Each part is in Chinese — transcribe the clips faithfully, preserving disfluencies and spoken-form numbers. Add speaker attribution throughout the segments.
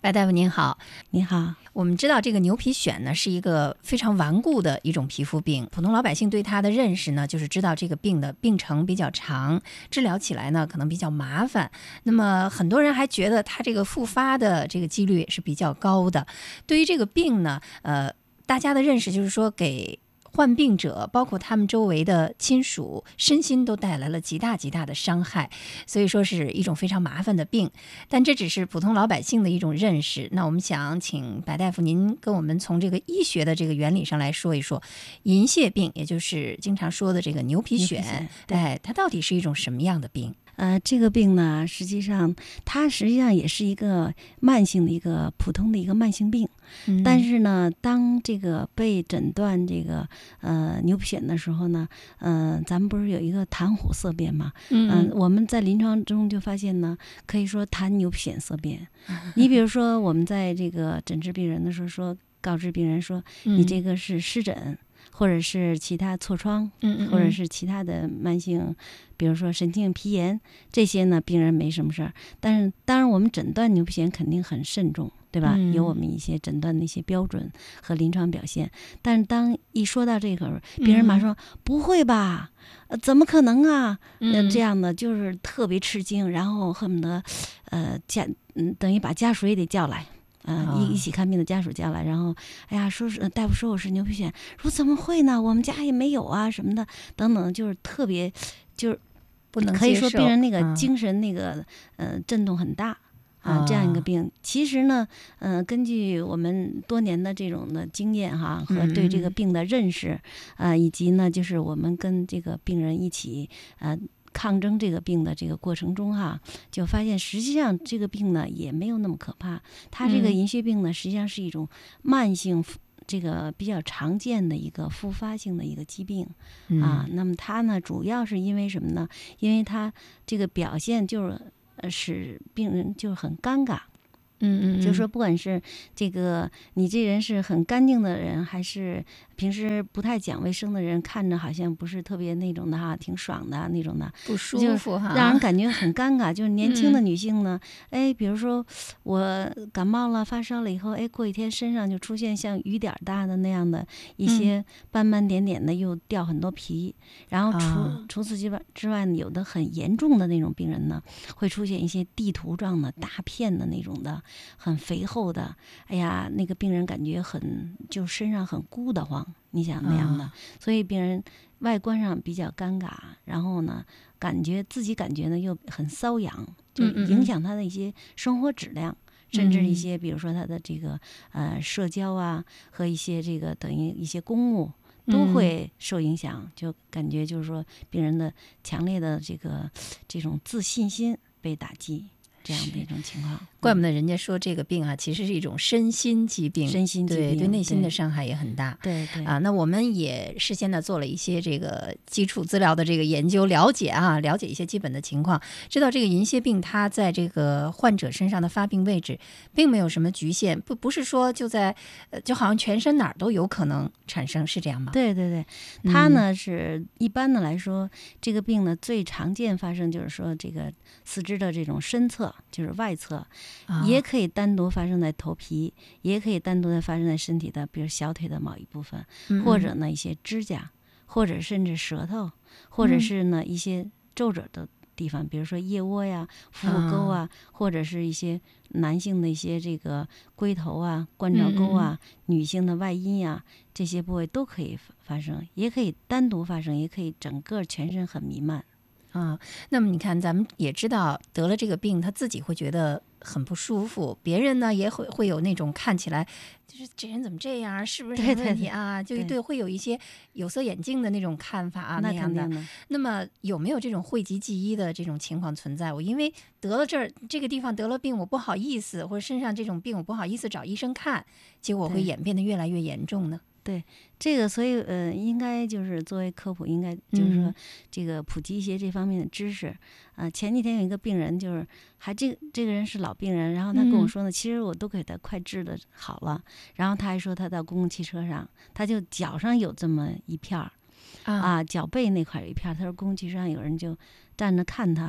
Speaker 1: 白大夫您好。
Speaker 2: 你好。
Speaker 1: 我们知道这个牛皮癣呢是一个非常顽固的一种皮肤病，普通老百姓对它的认识呢，就是知道这个病的病程比较长，治疗起来呢可能比较麻烦。那么很多人还觉得它这个复发的这个几率也是比较高的。对于这个病呢，呃，大家的认识就是说给患病者包括他们周围的亲属身心都带来了极大极大的伤害，所以说是一种非常麻烦的病。但这只是普通老百姓的一种认识。那我们想请白大夫您跟我们从这个医学的这个原理上来说一说银屑病，也就是经常说的这个牛皮癣，哎，它到底是一种什么样的病？
Speaker 2: 呃，这个病呢，实际上它实际上也是一个慢性的一个普通的一个慢性病，嗯、但是呢，当这个被诊断这个呃牛皮癣的时候呢，呃，咱们不是有一个谈虎色变吗？嗯、呃，我们在临床中就发现呢，可以说谈牛皮癣色变。你比如说，我们在这个诊治病人的时候说，告知病人说，你这个是湿疹。或者是其他痤疮，嗯，或者是其他的慢性，比如说神经皮炎，这些呢，病人没什么事儿。但是，当然我们诊断牛皮癣肯定很慎重，对吧？嗯、有我们一些诊断的一些标准和临床表现。但是当一说到这个，病人马上说、嗯、不会吧？呃，怎么可能啊？呃，这样的就是特别吃惊，然后恨不得，呃，家嗯，等于把家属也得叫来。呃，一一起看病的家属叫来，然后，哎呀，说是大夫说我是牛皮癣，说怎么会呢？我们家也没有啊，什么的，等等，就是特别，就是
Speaker 1: 不能
Speaker 2: 可以说病人那个精神那个、嗯、呃震动很大啊，这样一个病。其实呢，呃，根据我们多年的这种的经验哈，和对这个病的认识，啊、呃，以及呢，就是我们跟这个病人一起，呃。抗争这个病的这个过程中哈，就发现实际上这个病呢也没有那么可怕。它这个银屑病呢，实际上是一种慢性这个比较常见的一个复发性的一个疾病、嗯、啊。那么它呢主要是因为什么呢？因为它这个表现就是呃使病人就很尴尬。
Speaker 1: 嗯嗯，
Speaker 2: 就说不管是这个你这人是很干净的人，还是平时不太讲卫生的人，看着好像不是特别那种的哈，挺爽的那种的，
Speaker 1: 不舒服哈，
Speaker 2: 让人感觉很尴尬。就是年轻的女性呢，嗯、哎，比如说我感冒了、发烧了以后，哎，过几天身上就出现像雨点大的那样的一些斑斑点点的，又掉很多皮。嗯、然后除、啊、除此之外之外呢，有的很严重的那种病人呢，会出现一些地图状的大片的那种的。很肥厚的，哎呀，那个病人感觉很就身上很孤得慌，你想那样的，哦、所以病人外观上比较尴尬，然后呢，感觉自己感觉呢又很瘙痒，就影响他的一些生活质量，嗯嗯甚至一些比如说他的这个呃社交啊和一些这个等于一些公务都会受影响，嗯、就感觉就是说病人的强烈的这个这种自信心被打击。这样的一种情况，
Speaker 1: 怪不得人家说这个病啊，其实是一种身心疾病，
Speaker 2: 身心疾病，
Speaker 1: 对对内心的伤害也很大。
Speaker 2: 对对
Speaker 1: 啊，那我们也事先呢做了一些这个基础资料的这个研究，了解啊，了解一些基本的情况，知道这个银屑病它在这个患者身上的发病位置并没有什么局限，不不是说就在呃就好像全身哪儿都有可能产生，是这样吗？
Speaker 2: 对对对，它呢、嗯、是一般的来说，这个病呢最常见发生就是说这个四肢的这种身侧。就是外侧，也可以单独发生在头皮，也可以单独的发生在身体的，比如小腿的某一部分，嗯、或者呢一些指甲，或者甚至舌头，或者是呢一些皱褶的地方，比如说腋窝呀、腹股沟啊，或者是一些男性的一些这个龟头啊、关照沟啊，嗯、女性的外阴呀，这些部位都可以发生，也可以单独发生，也可以整个全身很弥漫。
Speaker 1: 啊，那么你看，咱们也知道得了这个病，他自己会觉得很不舒服，别人呢也会会有那种看起来就是这人怎么这样，是不是什么问题啊？
Speaker 2: 对对对
Speaker 1: 就对，会有一些有色眼镜的那种看法啊，
Speaker 2: 那
Speaker 1: 样的。
Speaker 2: 的
Speaker 1: 那么有没有这种讳疾忌医的这种情况存在？我因为得了这儿这个地方得了病，我不好意思，或者身上这种病我不好意思找医生看，结果会演变得越来越严重呢？
Speaker 2: 对这个，所以呃，应该就是作为科普，应该就是说这个普及一些这方面的知识。啊、呃，前几天有一个病人，就是还这个这个人是老病人，然后他跟我说呢，嗯、其实我都给他快治的好了，然后他还说他到公共汽车上，他就脚上有这么一片儿，啊，脚背那块有一片儿，他说公共汽车上有人就站着看他。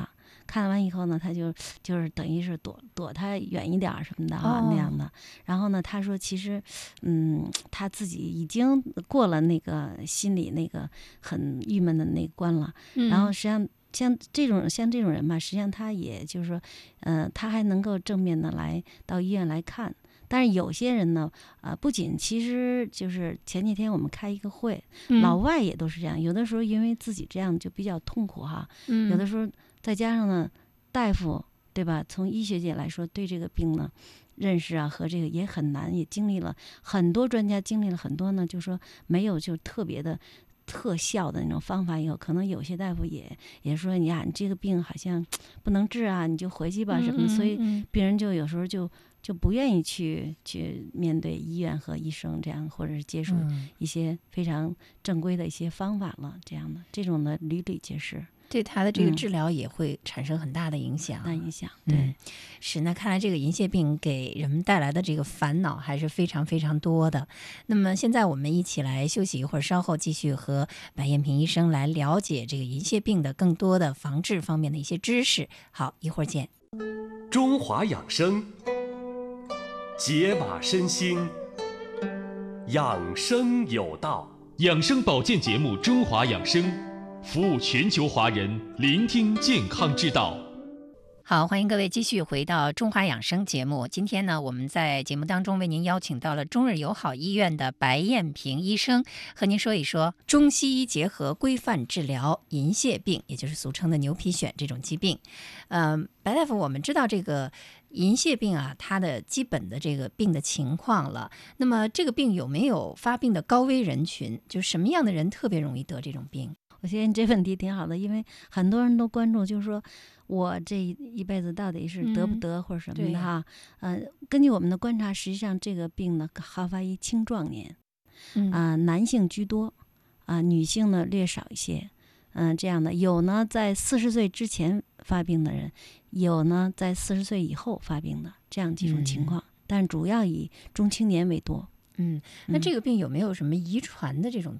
Speaker 2: 看完以后呢，他就就是等于是躲躲他远一点什么的哈、哦、那样的。然后呢，他说其实，嗯，他自己已经过了那个心里那个很郁闷的那个关了。嗯、然后实际上像这种像这种人吧，实际上他也就是说，呃，他还能够正面的来到医院来看。但是有些人呢，呃，不仅其实就是前几天我们开一个会，嗯、老外也都是这样。有的时候因为自己这样就比较痛苦哈，嗯、有的时候再加上呢，大夫对吧？从医学界来说，对这个病呢认识啊和这个也很难，也经历了很多专家经历了很多呢，就说没有就特别的特效的那种方法以后，可能有些大夫也也说你啊，你这个病好像不能治啊，你就回去吧什么的。嗯嗯嗯所以病人就有时候就就不愿意去去面对医院和医生这样，或者是接触一些非常正规的一些方法了，这样的这种的屡屡皆是。
Speaker 1: 对他的这个治疗也会产生很大的影响，
Speaker 2: 大、嗯、影响。对、
Speaker 1: 嗯，是。那看来这个银屑病给人们带来的这个烦恼还是非常非常多的。那么现在我们一起来休息一会儿，稍后继续和白燕平医生来了解这个银屑病的更多的防治方面的一些知识。好，一会儿见。
Speaker 3: 中华养生，解码身心，养生有道。养生保健节目《中华养生》。服务全球华人，聆听健康之道。
Speaker 1: 好，欢迎各位继续回到中华养生节目。今天呢，我们在节目当中为您邀请到了中日友好医院的白燕平医生，和您说一说中西医结合规范治疗银屑病，也就是俗称的牛皮癣这种疾病。呃，白大夫，我们知道这个银屑病啊，它的基本的这个病的情况了。那么这个病有没有发病的高危人群？就什么样的人特别容易得这种病？
Speaker 2: 我觉得你这问题挺好的，因为很多人都关注，就是说我这一辈子到底是得不得、嗯、或者什么的哈。呃，根据我们的观察，实际上这个病呢好发于青壮年，啊、呃，男性居多，啊、呃，女性呢略少一些。嗯、呃，这样的有呢在四十岁之前发病的人，有呢在四十岁以后发病的这样几种情况，嗯、但主要以中青年为多。
Speaker 1: 嗯，那这个病有没有什么遗传的这种